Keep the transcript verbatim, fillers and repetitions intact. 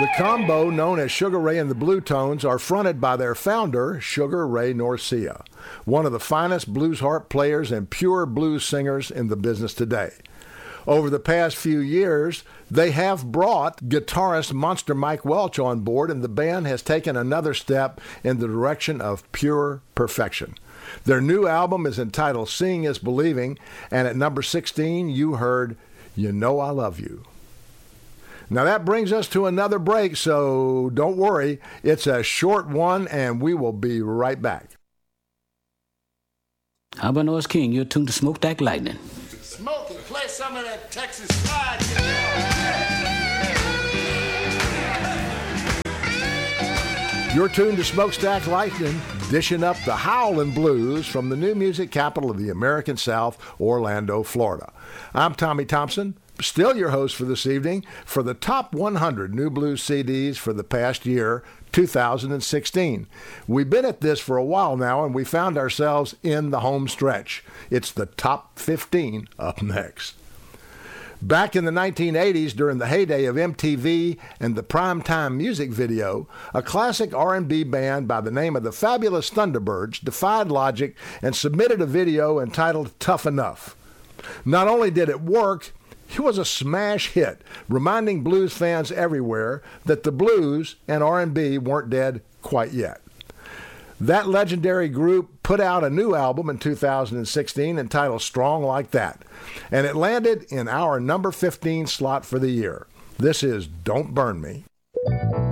The combo known as Sugar Ray and the Blue Tones are fronted by their founder, Sugar Ray Norcia, one of the finest blues harp players and pure blues singers in the business today. Over the past few years, they have brought guitarist Monster Mike Welch on board, and the band has taken another step in the direction of pure perfection. Their new album is entitled Seeing is Believing, and at number sixteen, you heard You Know I Love You. Now that brings us to another break, so don't worry. It's a short one, and we will be right back. Habanos King, you're tuned to Smokestack Lightning. Smoke and play some of that Texas slide. You're tuned to Smokestack Lightning, dishing up the howlin' blues from the new music capital of the American South, Orlando, Florida. I'm Tommy Thompson, still your host for this evening for the top one hundred new blues C Ds for the past year, two thousand sixteen. We've been at this for a while now, and we found ourselves in the home stretch. It's the top fifteen up next. Back in the nineteen eighties, during the heyday of M T V and the primetime music video, a classic R and B band by the name of the Fabulous Thunderbirds defied logic and submitted a video entitled Tough Enough. Not only did it work, it was a smash hit, reminding blues fans everywhere that the blues and R and B weren't dead quite yet. That legendary group put out a new album in two thousand sixteen entitled Strong Like That, and it landed in our number fifteen slot for the year. This is Don't Burn Me.